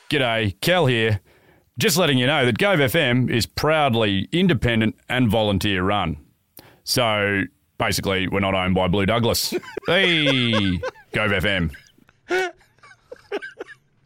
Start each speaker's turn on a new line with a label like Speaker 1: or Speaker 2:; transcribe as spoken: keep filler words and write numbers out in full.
Speaker 1: G'day, Cal here. Just letting you know that Gove F M is proudly independent and volunteer run. So basically, we're not owned by Blue Douglas. Hey, Gove F M.